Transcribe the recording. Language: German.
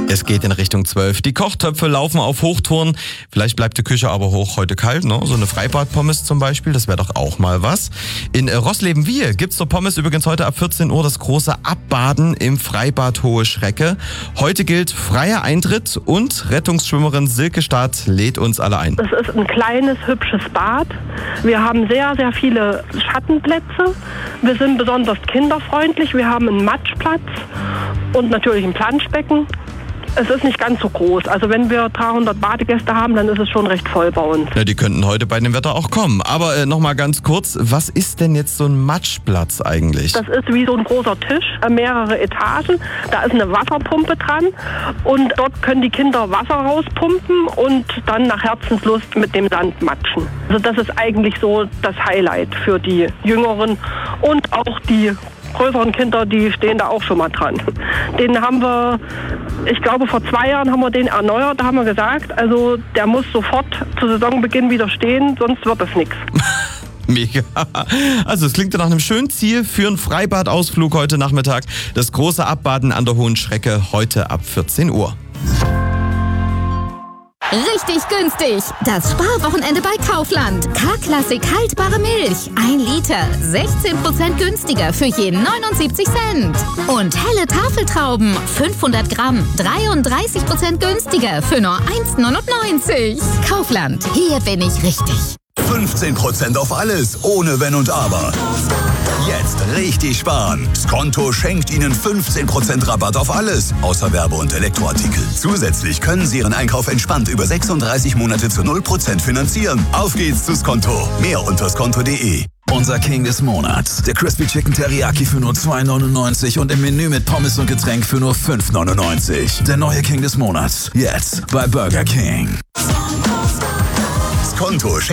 Es geht in Richtung 12. Die Kochtöpfe laufen auf Hochtouren. Vielleicht bleibt die Küche aber heute kalt, ne? So eine Freibad-Pommes zum Beispiel, das wäre doch auch mal was. In Rossleben-Wiehe gibt's zur Pommes übrigens heute ab 14 Uhr das große Abbaden im Freibad Hohe Schrecke. Heute gilt freier Eintritt und Rettungsschwimmerin Silke Staat lädt uns alle ein. Es ist ein kleines, hübsches Bad. Wir haben sehr, sehr viele Schattenplätze. Wir sind besonders kinderfreundlich. Wir haben einen Matschplatz und natürlich ein Planschbecken. Es ist nicht ganz so groß. Also wenn wir 300 Badegäste haben, dann ist es schon recht voll bei uns. Ja, die könnten heute bei dem Wetter auch kommen. Aber nochmal ganz kurz, was ist denn jetzt so ein Matschplatz eigentlich? Das ist wie so ein großer Tisch, mehrere Etagen. Da ist eine Wasserpumpe dran und dort können die Kinder Wasser rauspumpen und dann nach Herzenslust mit dem Sand matschen. Also das ist eigentlich so das Highlight für die Jüngeren und auch die größeren Kinder, die stehen da auch schon mal dran. Den haben wir, ich glaube vor 2 Jahren haben wir den erneuert, da haben wir gesagt, also der muss sofort zu Saisonbeginn wieder stehen, sonst wird das nichts. Mega. Also es klingt ja nach einem schönen Ziel für einen Freibadausflug heute Nachmittag. Das große Abbaden an der Hohen Schrecke heute ab 14 Uhr. Richtig günstig. Das Sparwochenende bei Kaufland. K-Klassik haltbare Milch. 1 Liter. 16% günstiger für je 79 Cent. Und helle Tafeltrauben. 500 Gramm. 33% günstiger für nur 1,99. Kaufland. Hier bin ich richtig. 15% auf alles, ohne Wenn und Aber. Jetzt richtig sparen. Skonto schenkt Ihnen 15% Rabatt auf alles, außer Werbe- und Elektroartikel. Zusätzlich können Sie Ihren Einkauf entspannt über 36 Monate zu 0% finanzieren. Auf geht's zu Skonto. Mehr unter skonto.de. Unser King des Monats. Der Crispy Chicken Teriyaki für nur 2,99 und im Menü mit Pommes und Getränk für nur 5,99. Der neue King des Monats. Jetzt bei Burger King. Skonto